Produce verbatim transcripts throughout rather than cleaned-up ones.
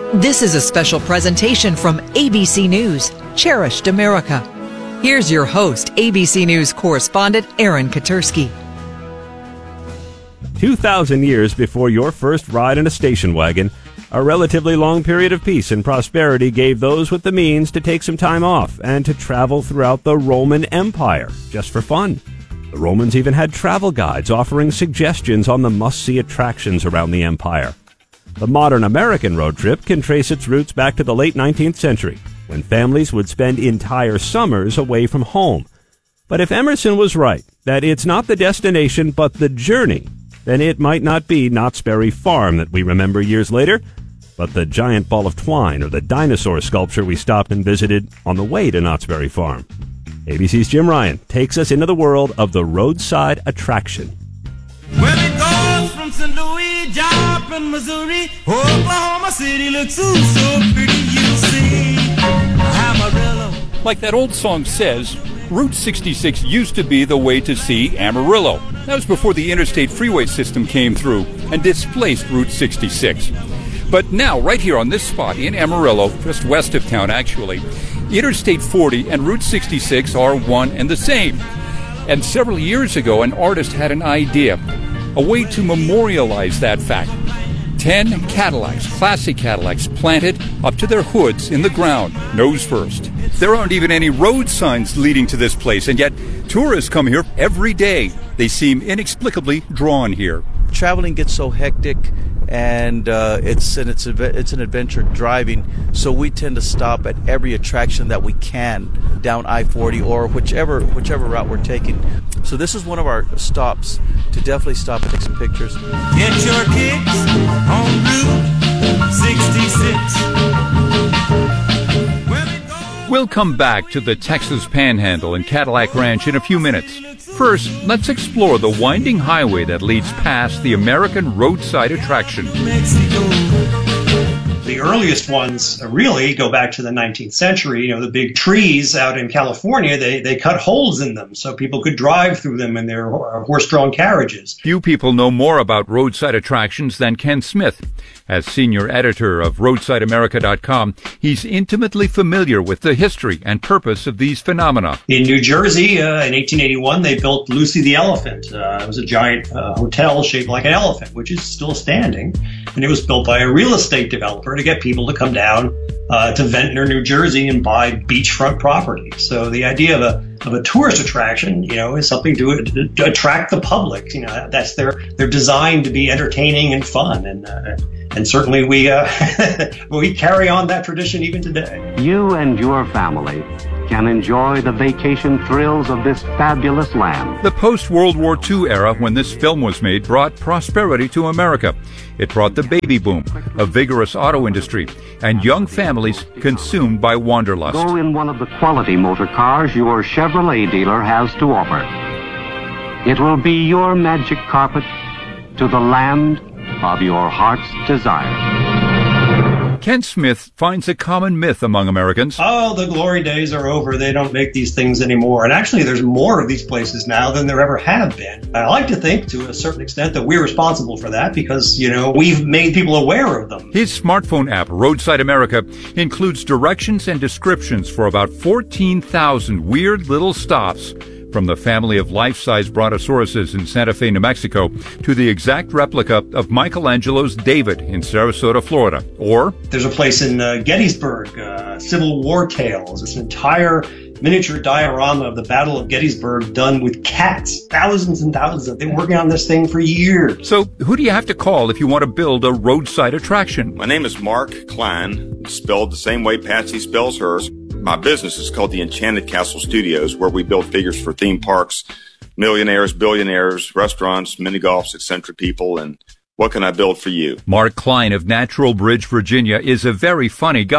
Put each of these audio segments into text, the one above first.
This is a special presentation from A B C News, Cherished America. Here's your host, A B C News correspondent Aaron Katersky. two thousand years before your first ride in a station wagon, a relatively long period of peace and prosperity gave those with the means to take some time off and to travel throughout the Roman Empire, just for fun. The Romans even had travel guides offering suggestions on the must-see attractions around the empire. The modern American road trip can trace its roots back to the late nineteenth century, when families would spend entire summers away from home. But if Emerson was right, that it's not the destination but the journey, then it might not be Knott's Berry Farm that we remember years later, but the giant ball of twine or the dinosaur sculpture we stopped and visited on the way to Knott's Berry Farm. A B C's Jim Ryan takes us into the world of the roadside attraction. Well, it goes from Saint Louis, Joplin, Missouri, Oklahoma City looks so, so pretty, you see. Amarillo. Like that old song says, Route sixty-six used to be the way to see Amarillo. That was before the interstate freeway system came through and displaced Route sixty-six. But now, right here on this spot in Amarillo, just west of town actually, Interstate forty and Route sixty-six are one and the same. And several years ago, an artist had an idea, a way to memorialize that fact. Ten Cadillacs, classic Cadillacs, planted up to their hoods in the ground, nose first. There aren't even any road signs leading to this place, and yet tourists come here every day. They seem inexplicably drawn here. Traveling gets so hectic, and uh, it's and it's it's an adventure driving. So we tend to stop at every attraction that we can down I forty or whichever whichever route we're taking. So this is one of our stops to definitely stop and take some pictures. Get your kicks on Route sixty-six. We'll come back to the Texas Panhandle and Cadillac Ranch in a few minutes. First, let's explore the winding highway that leads past the American roadside attraction. The earliest ones really go back to the nineteenth century. You know, the big trees out in California, they, they cut holes in them so people could drive through them in their horse-drawn carriages. Few people know more about roadside attractions than Ken Smith. As senior editor of roadside america dot com, he's intimately familiar with the history and purpose of these phenomena. In New Jersey, uh, in eighteen eighty-one, they built Lucy the Elephant. Uh, it was a giant uh, hotel shaped like an elephant, which is still standing. And it was built by a real estate developer to get people to come down uh, to Ventnor, New Jersey, and buy beachfront property. So the idea of a of a tourist attraction, you know, is something to, to, to attract the public. You know, that's their they're designed to be entertaining and fun, and uh, and certainly we uh, we carry on that tradition even today. You and your family can enjoy the vacation thrills of this fabulous land. The post-World War Two era, when this film was made, brought prosperity to America. It brought the baby boom, a vigorous auto industry, and young families consumed by wanderlust. Go in one of the quality motor cars your Chevrolet dealer has to offer. It will be your magic carpet to the land of your heart's desire. Ken Smith finds a common myth among Americans. Oh, the glory days are over. They don't make these things anymore. And actually, there's more of these places now than there ever have been. I like to think, to a certain extent, that we're responsible for that because, you know, we've made people aware of them. His smartphone app, Roadside America, includes directions and descriptions for about fourteen thousand weird little stops, from the family of life-size brontosauruses in Santa Fe, New Mexico, to the exact replica of Michelangelo's David in Sarasota, Florida. Or there's a place in uh, Gettysburg, uh, Civil War Tales. It's an entire miniature diorama of the Battle of Gettysburg done with cats. Thousands and thousands of them. They've been working on this thing for years. So who do you have to call if you want to build a roadside attraction? My name is Mark Klein, spelled the same way Patsy spells hers. My business is called the Enchanted Castle Studios, where we build figures for theme parks, millionaires, billionaires, restaurants, mini-golfs, eccentric people, and what can I build for you? Mark Klein of Natural Bridge, Virginia, is a very funny guy.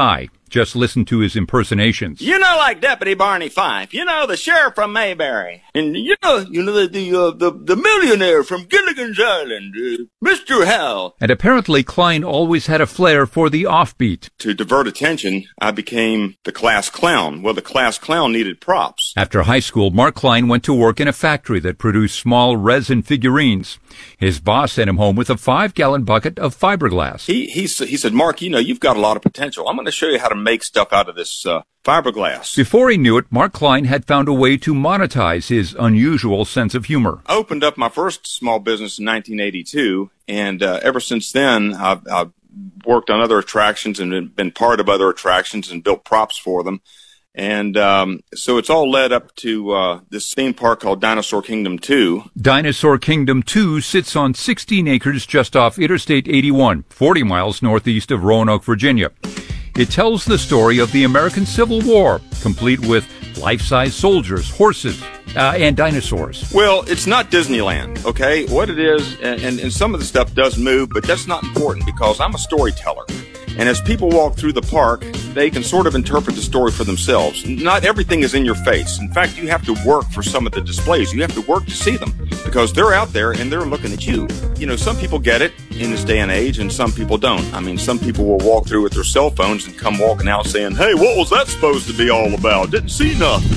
Just listen to his impersonations. You know, like Deputy Barney Fife. You know, the sheriff from Mayberry. And you know, you know the the uh, the, the millionaire from Gilligan's Island, uh, Mister Hal. And apparently Klein always had a flair for the offbeat. To divert attention, I became the class clown. Well, the class clown needed props. After high school, Mark Klein went to work in a factory that produced small resin figurines. His boss sent him home with a five-gallon bucket of fiberglass. He he he said, Mark, you know, you've got a lot of potential. I'm going to show you how to make stuff out of this uh, fiberglass. Before he knew it, Mark Klein had found a way to monetize his unusual sense of humor. I opened up my first small business in nineteen eighty-two, and uh, ever since then, I've, I've worked on other attractions and been part of other attractions and built props for them. And um, so it's all led up to uh, this theme park called Dinosaur Kingdom two. Dinosaur Kingdom two sits on sixteen acres just off Interstate eighty-one, forty miles northeast of Roanoke, Virginia. It tells the story of the American Civil War, complete with life-size soldiers, horses, uh, and dinosaurs. Well, it's not Disneyland, okay? What it is, and, and, and some of the stuff does move, but that's not important because I'm a storyteller. And as people walk through the park, they can sort of interpret the story for themselves. Not everything is in your face. In fact, you have to work for some of the displays. You have to work to see them because they're out there and they're looking at you. You know, some people get it in this day and age and some people don't. I mean, some people will walk through with their cell phones and come walking out saying, hey, what was that supposed to be all about? Didn't see nothing.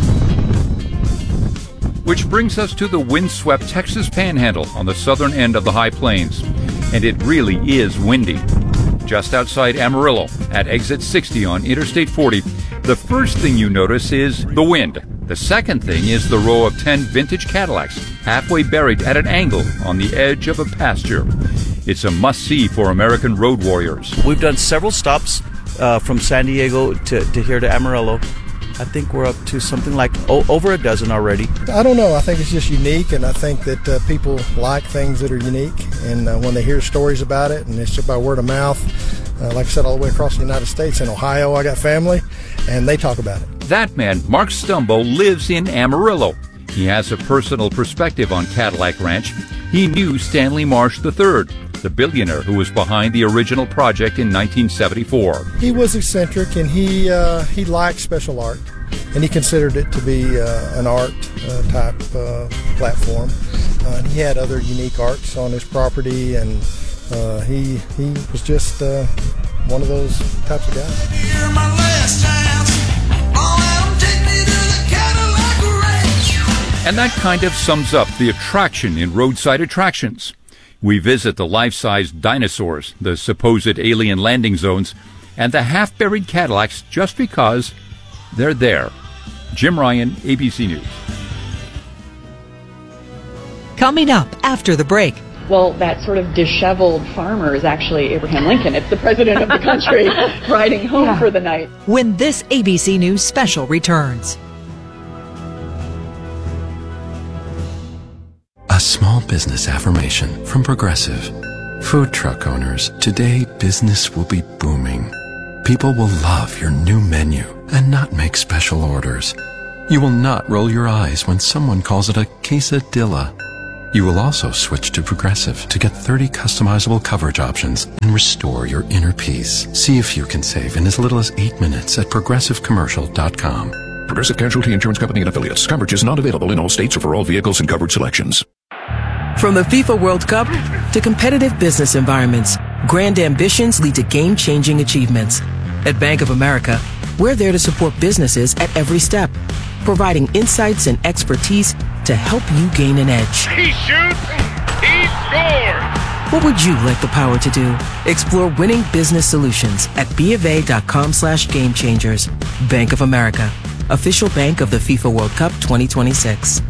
Which brings us to the windswept Texas Panhandle on the southern end of the High Plains. And it really is windy. Just outside Amarillo, at exit sixty on Interstate forty, the first thing you notice is the wind. The second thing is the row of ten vintage Cadillacs, halfway buried at an angle on the edge of a pasture. It's a must-see for American road warriors. We've done several stops uh, from San Diego to, to here to Amarillo. I think we're up to something like oh, over a dozen already. I don't know. I think it's just unique, and I think that uh, people like things that are unique. And uh, when they hear stories about it, and it's just by word of mouth, uh, like I said, all the way across the United States. In Ohio, I got family, and they talk about it. That man, Mark Stumbo, lives in Amarillo. He has a personal perspective on Cadillac Ranch. He knew Stanley Marsh the third, the billionaire who was behind the original project in nineteen seventy-four. He was eccentric, and he uh, he liked special art, and he considered it to be uh, an art uh, type uh, platform. Uh, and he had other unique arts on his property, and uh, he he was just uh, one of those types of guys. You're my last chance. Oh, take me to the Cadillac Ranch. And that kind of sums up the attraction in roadside attractions. We visit the life-size dinosaurs, the supposed alien landing zones, and the half-buried Cadillacs just because they're there. Jim Ryan, A B C News. Coming up after the break. Well, that sort of disheveled farmer is actually Abraham Lincoln. It's the president of the country riding home yeah. for the night. When this A B C News special returns. A small business affirmation from Progressive. Food truck owners, today business will be booming. People will love your new menu and not make special orders. You will not roll your eyes when someone calls it a quesadilla. You will also switch to Progressive to get thirty customizable coverage options and restore your inner peace. See if you can save in as little as eight minutes at progressive commercial dot com. Progressive Casualty Insurance Company and Affiliates. Coverage is not available in all states or for all vehicles and coverage selections. From the FIFA World Cup to competitive business environments, grand ambitions lead to game-changing achievements. At Bank of America, we're there to support businesses at every step, providing insights and expertise to help you gain an edge. He shoots, he scores! What would you like the power to do? Explore winning business solutions at BofA.com slash game changers. Bank of America, official bank of the FIFA World Cup twenty twenty-six.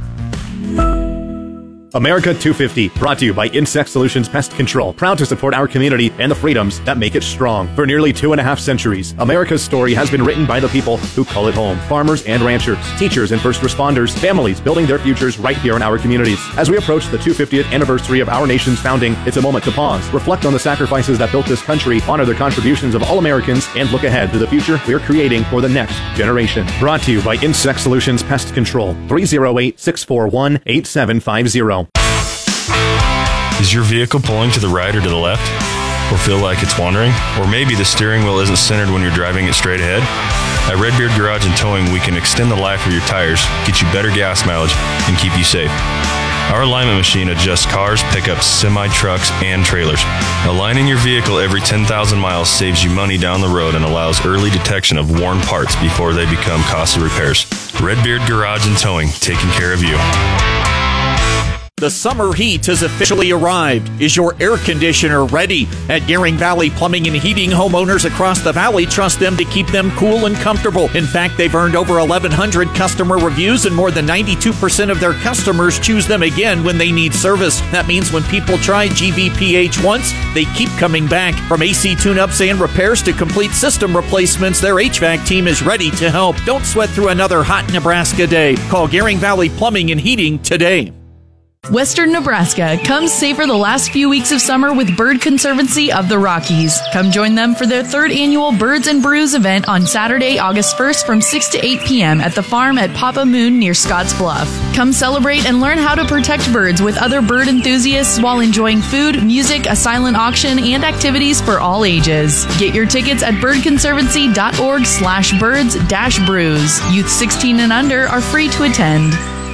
America two fifty, brought to you by Insect Solutions Pest Control, proud to support our community and the freedoms that make it strong. For nearly two and a half centuries, America's story has been written by the people who call it home. Farmers and ranchers, teachers and first responders, families building their futures right here in our communities. As we approach the two hundred fiftieth anniversary of our nation's founding, it's a moment to pause, reflect on the sacrifices that built this country, honor the contributions of all Americans, and look ahead to the future we're creating for the next generation. Brought to you by Insect Solutions Pest Control, three oh eight, six four one, eight seven five zero. Is your vehicle pulling to the right or to the left? or feel like it's wandering? Or maybe the steering wheel isn't centered when you're driving it straight ahead? At Redbeard Garage and Towing, we can extend the life of your tires, get you better gas mileage, and keep you safe. Our alignment machine adjusts cars, pickups, semi-trucks, and trailers. Aligning your vehicle every ten thousand miles saves you money down the road and allows early detection of worn parts before they become costly repairs. Redbeard Garage and Towing, taking care of you. The summer heat has officially arrived. Is your air conditioner ready? At Gearing Valley Plumbing and Heating, homeowners across the valley trust them to keep them cool and comfortable. In fact, they've earned over eleven hundred customer reviews, and more than ninety-two percent of their customers choose them again when they need service. That means when people try G V P H once, they keep coming back. From A C tune-ups and repairs to complete system replacements, their H V A C team is ready to help. Don't sweat through another hot Nebraska day. Call Gearing Valley Plumbing and Heating today. Western Nebraska, come savor the last few weeks of summer with Bird Conservancy of the Rockies. Come join them for their third annual Birds and Brews event on Saturday, August first from six to eight p.m. at the farm at Papa Moon near Scotts Bluff. Come celebrate and learn how to protect birds with other bird enthusiasts while enjoying food, music, a silent auction, and activities for all ages. Get your tickets at birdconservancy.org slash birds dash brews. Youth sixteen and under are free to attend.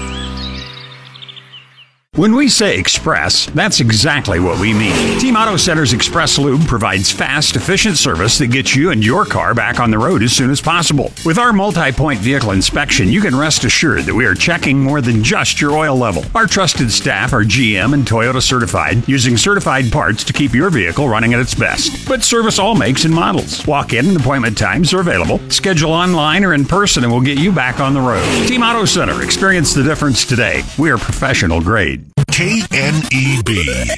When we say express, that's exactly what we mean. Team Auto Center's Express Lube provides fast, efficient service that gets you and your car back on the road as soon as possible. With our multi-point vehicle inspection, you can rest assured that we are checking more than just your oil level. Our trusted staff are G M and Toyota certified, using certified parts to keep your vehicle running at its best. But service all makes and models. Walk-in and appointment times are available. Schedule online or in person and we'll get you back on the road. Team Auto Center. Experience the difference today. We are professional grade. K N E B.